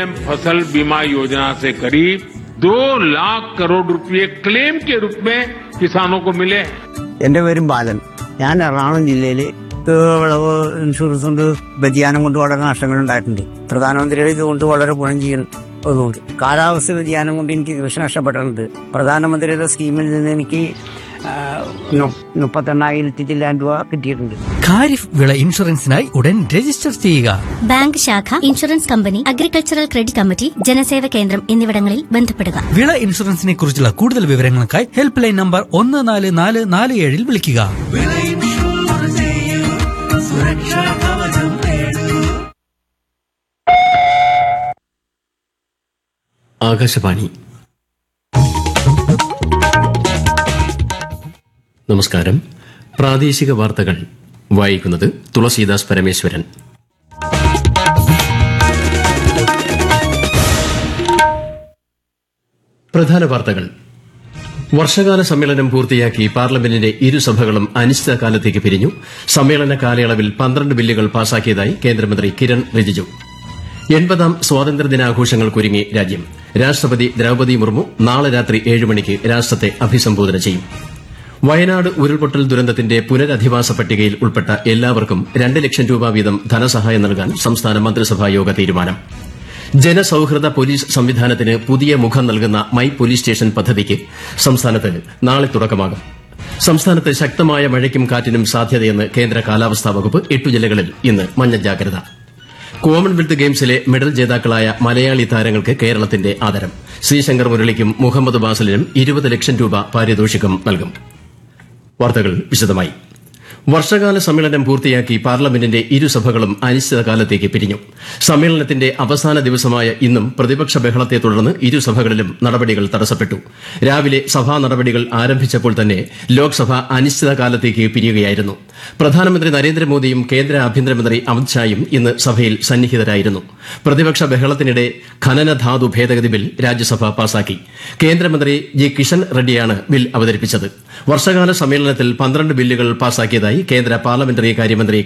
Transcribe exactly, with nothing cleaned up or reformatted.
PM फसल बीमा योजना से करीब दो लाख करोड़ रुपए क्लेम के रूप में किसानों को मिले। എന്റെ പേരും ബാലൻ. ഞാൻ എറണാകുളം ജില്ലയിൽ വിളവ് ഇൻഷുറൻസ് കൊണ്ട് വ്യതിയാനം കൊണ്ട് വളരെ നഷ്ടങ്ങൾ ഉണ്ടായിട്ടുണ്ട്. പ്രധാനമന്ത്രിയുടെ ഇതുകൊണ്ട് വളരെ ഗുണം ചെയ്യുന്നതുകൊണ്ട് കാലാവസ്ഥ വ്യതിയാനം കൊണ്ട് എനിക്ക് കൃഷി നഷ്ടപ്പെട്ടിട്ടുണ്ട്. പ്രധാനമന്ത്രിയുടെ സ്കീമിൽ നിന്ന് എനിക്ക് മുപ്പത്തെണ്ണായിരത്തി ചില്ലാൻ രൂപ കിട്ടിയിട്ടുണ്ട്. ഖാരിഫ് വിള ഇൻഷുറൻസിനായി ഉടൻ രജിസ്റ്റർ ചെയ്യുക. ബാങ്ക് ശാഖ, insurance company, agricultural credit committee, ജനസേവ കേന്ദ്രം എന്നിവിടങ്ങളിൽ ബന്ധപ്പെടുക. വിള ഇൻഷുറൻസിനെ കുറിച്ചുള്ള കൂടുതൽ വിവരങ്ങൾക്കായി ഹെൽപ്പ് ലൈൻ നമ്പർ ഒന്ന് നാല് നാല് നാല് ഏഴിൽ വിളിക്കുക. ആകാശവാണി. നമസ്കാരം. പ്രാദേശിക വാർത്തകൾ വായിക്കുന്നത് തുളസീദാസ് പരമേശ്വരൻ. പ്രധാന വാർത്തകൾ. വർഷകാല സമ്മേളനം പൂർത്തിയാക്കി പാർലമെന്റിന്റെ ഇരുസഭകളും അനിശ്ചിതകാലത്തേക്ക് പിരിഞ്ഞു. സമ്മേളന കാലയളവിൽ പന്ത്രണ്ട് ബില്ലുകൾ പാസാക്കിയതായി കേന്ദ്രമന്ത്രി കിരൺ റിജിജു. എൺപതാം സ്വാതന്ത്ര്യദിനാഘോഷങ്ങൾക്കൊരുങ്ങി രാജ്യം. രാഷ്ട്രപതി ദ്രൌപദി മുർമു നാളെ രാത്രി ഏഴ് മണിക്ക് രാഷ്ട്രത്തെ അഭിസംബോധന ചെയ്യും. വയനാട് ഉരുൾപൊട്ടൽ ദുരന്തത്തിന്റെ പുനരധിവാസ പട്ടികയിൽ ഉൾപ്പെട്ട എല്ലാവർക്കും രണ്ട് ലക്ഷം രൂപ വീതം ധനസഹായം നൽകാൻ സംസ്ഥാന മന്ത്രിസഭായോഗ തീരുമാനം. ജനസൌഹൃദ പോലീസ് സംവിധാനത്തിന് പുതിയ മുഖം നൽകുന്ന മൈ പോലീസ് സ്റ്റേഷൻ പദ്ധതിക്ക് സംസ്ഥാനത്ത് നാളെ തുടക്കമാകും. സംസ്ഥാനത്ത് ശക്തമായ മഴയ്ക്കും കാറ്റിനും സാധ്യതയെന്ന് കേന്ദ്ര കാലാവസ്ഥാ വകുപ്പ്. എട്ടു ജില്ലകളിൽ ഇന്ന് മഞ്ഞ ജാഗ്രത. കോമൺവെൽത്ത് ഗെയിംസിലെ മെഡൽ ജേതാക്കളായ മലയാളി താരങ്ങൾക്ക് കേരളത്തിന്റെ ആദരം. ശ്രീശങ്കർ മുരളിക്കും മുഹമ്മദ് ബാസലിനും ഇരുപത് ലക്ഷം രൂപ പാരിതോഷികം നൽകും. വാർത്തകൾ വിശദമായി. വർഷകാല സമ്മേളനം പൂർത്തിയാക്കി പാർലമെന്റിന്റെ ഇരുസഭകളും അനിശ്ചിതകാലത്തേക്ക് പിരിഞ്ഞു. സമ്മേളനത്തിന്റെ അവസാന ദിവസമായ ഇന്നും പ്രതിപക്ഷ ബഹളത്തെ തുടർന്ന് ഇരുസഭകളിലും നടപടികൾ തടസ്സപ്പെട്ടു. രാവിലെ സഭാ നടപടികൾ ആരംഭിച്ചപ്പോൾ തന്നെ ലോക്സഭ അനിശ്ചിതകാലത്തേക്ക് പിരിയുകയായിരുന്നു. പ്രധാനമന്ത്രി നരേന്ദ്രമോദിയും കേന്ദ്ര ആഭ്യന്തരമന്ത്രി അമിത്ഷായും ഇന്ന് സഭയിൽ സന്നിഹിതരായിരുന്നു. പ്രതിപക്ഷ ബഹളത്തിനിടെ ഖനനധാതു ഭേദഗതി ബിൽ രാജ്യസഭ പാസാക്കി. കേന്ദ്രമന്ത്രി ജി കിഷൻ റെഡ്ഡിയാണ് ബിൽ അവതരിപ്പിച്ചത്. വർഷകാല സമ്മേളനത്തിൽ പന്ത്രണ്ട് ബില്ലുകൾ പാസാക്കിയതായി കേന്ദ്ര പാർലമെന്ററി കാര്യമന്ത്രി